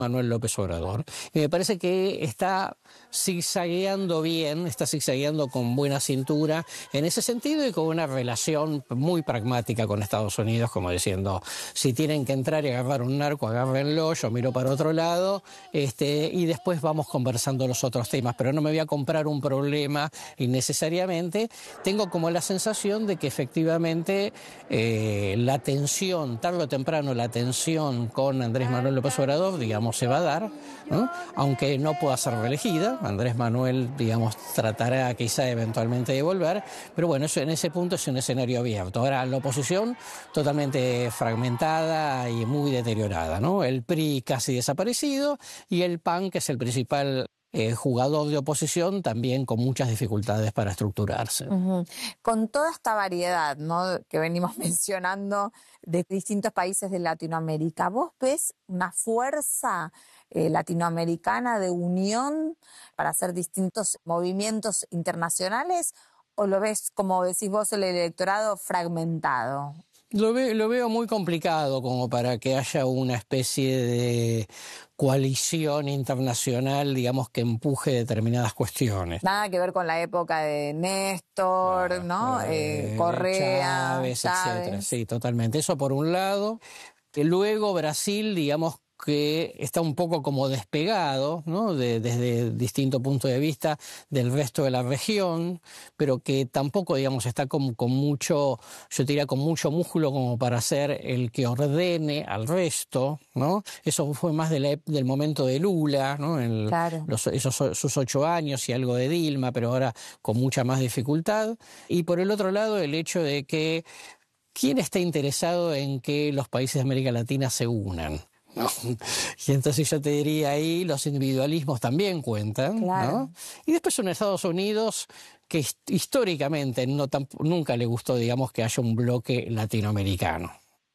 Manuel López Obrador. Y me parece que está zigzagueando bien, está zigzagueando con buena cintura en ese sentido y con una relación muy pragmática con Estados Unidos, como diciendo, si tienen que entrar y agarrar un narco, agárrenlo, yo miro para otro lado, y después vamos conversando los otros temas, pero no me voy a comprar un problema innecesariamente. Tengo como la sensación de que efectivamente la tensión, tarde o temprano la tensión con Andrés Manuel López Obrador, digamos, se va a dar, ¿no? Aunque no pueda ser reelegida. Andrés Manuel, digamos, tratará quizá eventualmente de volver, pero bueno, eso en ese punto es un escenario abierto. Ahora, la oposición totalmente fragmentada y muy deteriorada, ¿no? El PRI casi desaparecido y el PAN, que es el principal jugador de oposición, también con muchas dificultades para estructurarse. Uh-huh. Con toda esta variedad, ¿no?, que venimos mencionando de distintos países de Latinoamérica, ¿vos ves una fuerza latinoamericana de unión para hacer distintos movimientos internacionales o lo ves, como decís vos, el electorado fragmentado? Lo veo muy complicado como para que haya una especie de coalición internacional, digamos, que empuje determinadas cuestiones. Nada que ver con la época de Néstor, ¿no? Correa, Chávez, etcétera. Sí, totalmente. Eso por un lado. Luego Brasil, digamos, que está un poco como despegado, ¿no?, desde distinto punto de vista del resto de la región, pero que tampoco, digamos, está con mucho, yo diría, con mucho músculo como para ser el que ordene al resto, ¿no? Eso fue más del momento de Lula, ¿no? Claro. Sus 8 años y algo de Dilma, pero ahora con mucha más dificultad. Y por el otro lado, el hecho de que ¿quién está interesado en que los países de América Latina se unan? ¿No? Y entonces yo te diría ahí, los individualismos también cuentan, claro, ¿no? Y después son Estados Unidos, que históricamente nunca le gustó, digamos, que haya un bloque latinoamericano.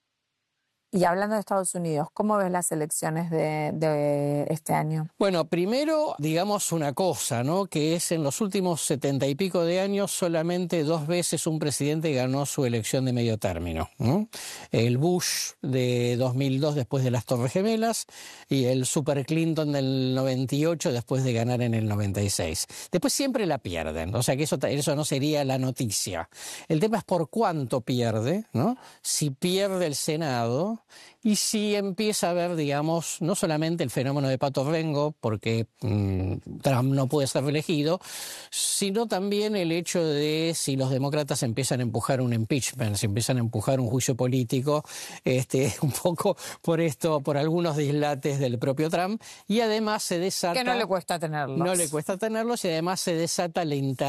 Y hablando de Estados Unidos, ¿cómo ves las elecciones de este año? Bueno, primero, digamos una cosa, ¿no?, que es en los últimos 70 y pico de años solamente 2 veces un presidente ganó su elección de medio término, ¿no? El Bush de 2002 después de las Torres Gemelas y el Super Clinton del 98 después de ganar en el 96. Después siempre la pierden, o sea que eso no sería la noticia. El tema es por cuánto pierde, ¿no? Si pierde el Senado y si empieza a haber, digamos, no solamente el fenómeno de Pato Rengo, porque Trump no puede ser reelegido, sino también el hecho de si los demócratas empiezan a empujar un impeachment, si empiezan a empujar un juicio político, un poco por algunos dislates del propio Trump, y además se desata... Que no le cuesta tenerlos. No le cuesta tenerlos, y además se desata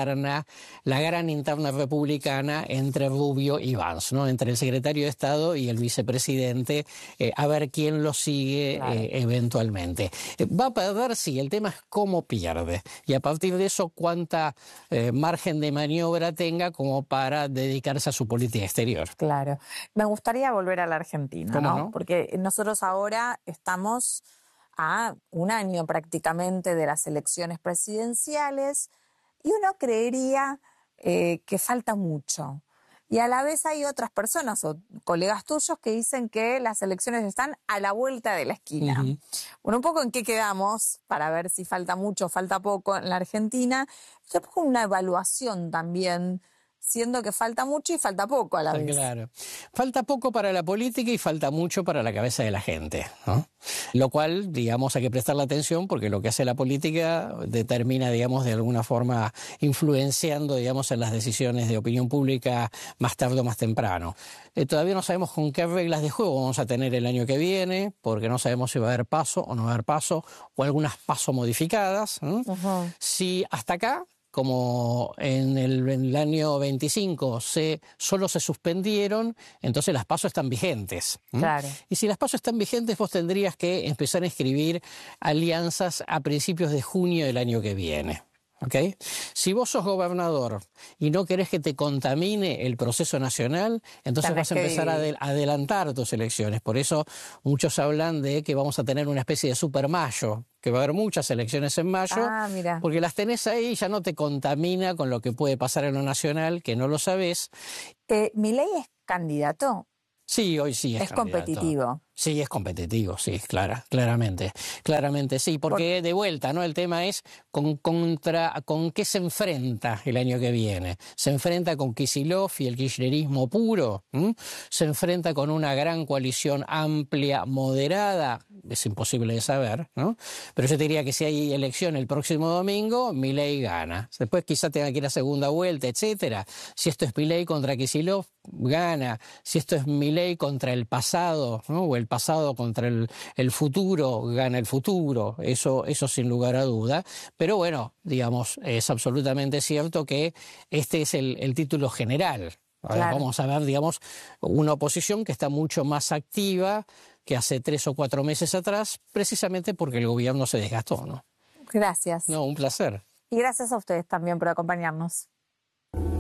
la gran interna republicana entre Rubio y Vance, ¿no?, entre el secretario de Estado y el vicepresidente, a ver quién lo sigue, claro, eventualmente. Va a perder, sí, el tema es cómo pierde, y a partir de eso cuánta margen de maniobra tenga como para dedicarse a su política exterior. Claro. Me gustaría volver a la Argentina, ¿no? Porque nosotros ahora estamos a un año prácticamente de las elecciones presidenciales y uno creería que falta mucho. Y a la vez hay otras personas o colegas tuyos que dicen que las elecciones están a la vuelta de la esquina. Uh-huh. Bueno, un poco en qué quedamos para ver si falta mucho o falta poco en la Argentina. Yo pongo una evaluación también, siendo que falta mucho y falta poco a la vez. Claro. Falta poco para la política y falta mucho para la cabeza de la gente, ¿no? Lo cual, digamos, hay que prestarle atención porque lo que hace la política determina, digamos, de alguna forma influenciando, digamos, en las decisiones de opinión pública más tarde o más temprano. Todavía no sabemos con qué reglas de juego vamos a tener el año que viene, porque no sabemos si va a haber paso o no va a haber paso, o algunas paso modificadas, ¿no? Uh-huh. Si hasta acá, como en el año 25 solo se suspendieron, entonces las PASO están vigentes. Claro. Y si las PASO están vigentes, vos tendrías que empezar a escribir alianzas a principios de junio del año que viene. ¿Okay? Si vos sos gobernador y no querés que te contamine el proceso nacional, entonces vas a empezar a adelantar tus elecciones. Por eso muchos hablan de que vamos a tener una especie de super mayo, que va a haber muchas elecciones en mayo, porque las tenés ahí y ya no te contamina con lo que puede pasar en lo nacional, que no lo sabés. ¿Milei es candidato? Sí, hoy sí Es candidato. competitivo. Sí, es competitivo, sí, claramente sí, porque de vuelta, ¿no? El tema es con qué se enfrenta el año que viene. Se enfrenta con Kicillof y el kirchnerismo puro, ¿m? Se enfrenta con una gran coalición amplia, moderada, es imposible de saber, ¿no? Pero yo te diría que si hay elección el próximo domingo, Milei gana. Después quizá tenga que ir a segunda vuelta, etcétera. Si esto es Milei contra Kicillof, gana. Si esto es Milei contra el pasado, ¿no? O el pasado contra el futuro, gana el futuro, eso sin lugar a duda. Pero bueno, digamos, es absolutamente cierto que este es el título general. Claro. Vamos a ver, digamos, una oposición que está mucho más activa que hace 3 o 4 meses atrás, precisamente porque el gobierno se desgastó, ¿no? Gracias. No, un placer. Y gracias a ustedes también por acompañarnos.